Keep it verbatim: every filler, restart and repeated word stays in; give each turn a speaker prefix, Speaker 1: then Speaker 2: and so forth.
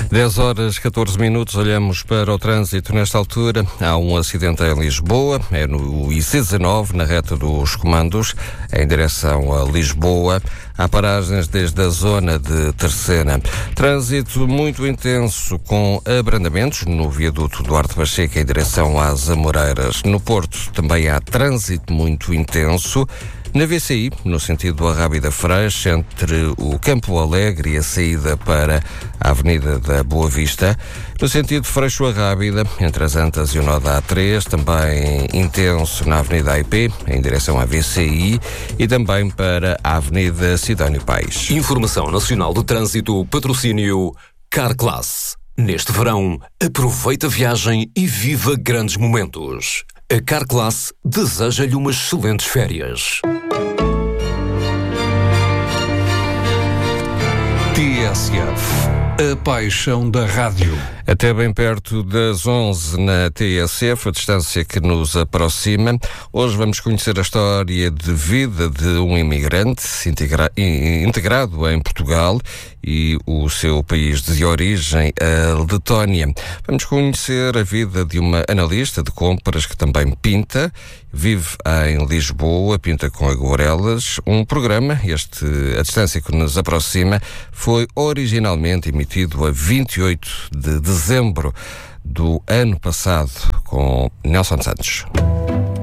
Speaker 1: dez horas catorze minutos, olhamos para o trânsito nesta altura. Há um acidente em Lisboa, é no I C dezanove, na reta dos Comandos, em direção a Lisboa. Há paragens desde a zona de Terceira. Trânsito muito intenso com abrandamentos no viaduto Duarte Pacheco em direção às Amoreiras. No Porto também há trânsito muito intenso. Na V C I, no sentido do Arrábida Freixo, entre o Campo Alegre e a saída para a Avenida da Boa Vista. No sentido de Freixo-Arrábida, entre as Antas e o nó da A três, também intenso na Avenida A I P, em direção à V C I, e também para a Avenida Sidónio Paes.
Speaker 2: Informação Nacional de Trânsito, patrocínio Carclass. Neste verão, aproveita a viagem e viva grandes momentos. A Carclass deseja-lhe umas excelentes férias.
Speaker 3: T S F, a paixão da rádio.
Speaker 1: Até bem perto das onze na T S F, a distância que nos aproxima. Hoje vamos conhecer a história de vida de um imigrante integra- integrado em Portugal e o seu país de origem, a Letónia. Vamos conhecer a vida de uma analista de compras que também pinta, vive em Lisboa, pinta com aguarelas. Um programa, este, a distância que nos aproxima, foi originalmente emitido a vinte e oito de dezembro do ano passado, com Nelson Santos.